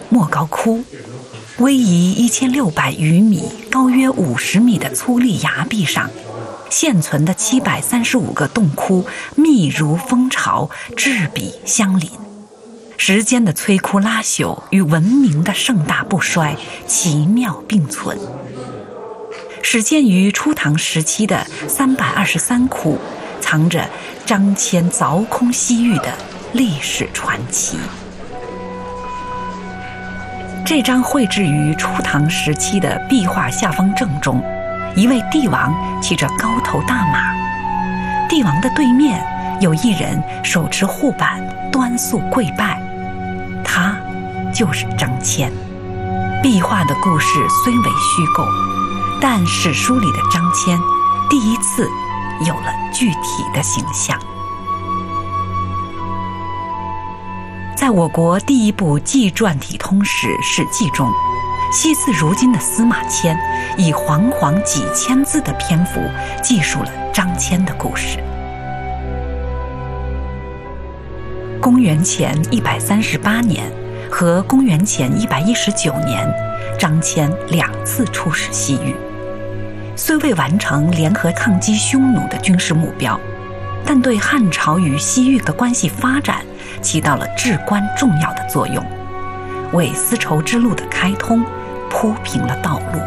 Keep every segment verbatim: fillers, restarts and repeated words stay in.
莫高窟，逶迤一千六百余米、高约五十米的粗砾崖壁上，现存的七百三十五个洞窟密如蜂巢，栉比相邻。时间的摧枯拉朽与文明的盛大不衰奇妙并存。始建于初唐时期的三百二十三窟，藏着张骞凿空西域的历史传奇。这张绘制于初唐时期的壁画下方正中，一位帝王骑着高头大马，帝王的对面有一人手持护板端肃跪拜，他就是张骞。壁画的故事虽为虚构，但史书里的张骞第一次有了具体的形象。在我国第一部纪传体通史《史记》中，惜字如金的司马迁以煌煌几千字的篇幅记述了张骞的故事。公元前一百三十八年和公元前一百一十九年，张骞两次出使西域，虽未完成联合抗击匈奴的军事目标，但对汉朝与西域的关系发展起到了至关重要的作用，为丝绸之路的开通铺平了道路。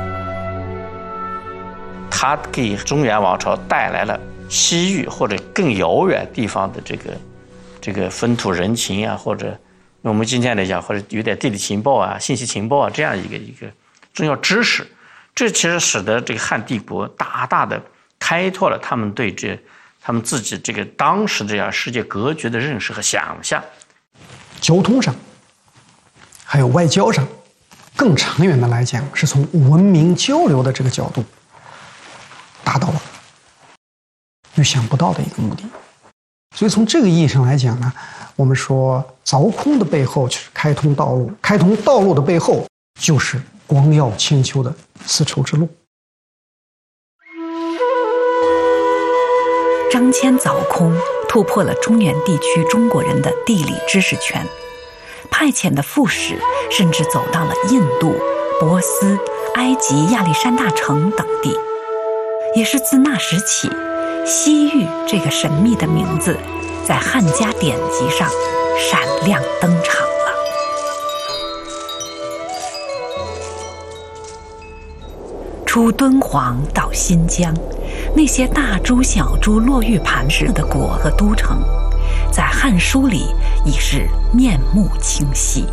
他给中原王朝带来了西域或者更遥远地方的这个这个风土人情啊，或者用我们今天来讲，或者有点地理情报啊、信息情报啊这样一个一个重要知识。这其实使得这个汉帝国大大的开拓了他们对这他们自己这个当时这样世界格局的认识和想象。 交通上，还有外交上，更长远的来讲，是从文明交流的这个角度，达到了预想不到的一个目的。所以从这个意义上来讲呢，我们说凿空的背后就是开通道路，开通道路的背后就是光耀千秋的丝绸之路。 张骞凿空突破了中原地区中国人的地理知识圈，派遣的副使甚至走到了印度、波斯、埃及亚历山大城等地。也是自那时起，西域这个神秘的名字在汉家典籍上闪亮登场了。出敦煌到新疆，那些大珠小珠落玉盘石的国和都城，在《汉书》里已是面目清晰。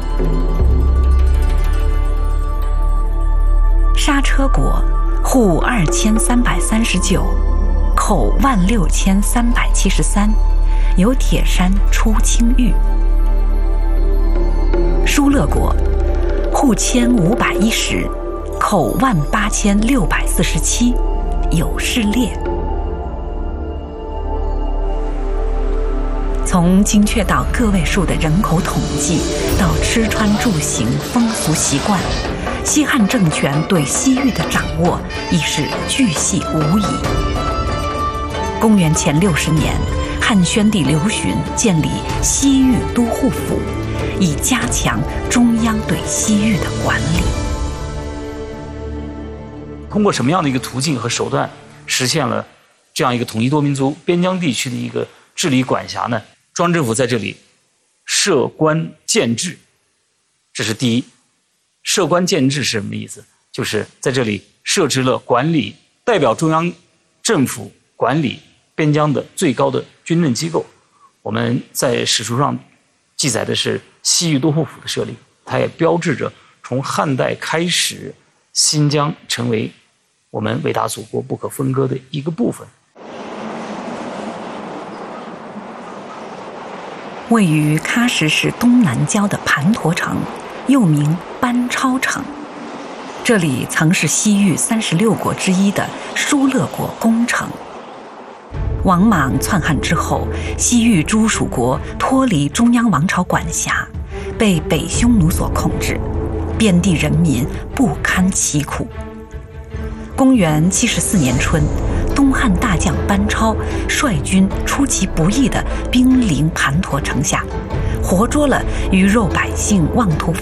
刹车国户二千三百三十九，口万六千三百七十三，有铁山出青玉。疏勒国户千五百一十，口万八千六百四十七，有士列。从精确到个位数的人口统计，到吃穿住行风俗习惯，西汉政权对西域的掌握已是巨细无遗。公元前六十年，汉宣帝刘询建立西域都护府，以加强中央对西域的管理。 通过什么样的一个途径和手段，实现了这样一个统一多民族边疆地区的一个治理管辖呢？中央政府在这里设官建制，这是第一。设官建制是什么意思？就是在这里设置了管理代表中央政府管理边疆的最高的军政机构。我们在史书上记载的是西域都护府的设立，它也标志着从汉代开始，新疆成为我们伟大祖国不可分割的一个部分。 位于喀什市东南郊的盘陀城，又名班超城，这里曾是西域三十六国之一的疏勒国公城。王莽篡汉之后，西域诸属国脱离中央王朝管辖，被北匈奴所控制，遍地人民不堪其苦。公元七十四年春，东汉大将班超率军出其不意地兵临盘陀城下，活捉了鱼肉百姓妄图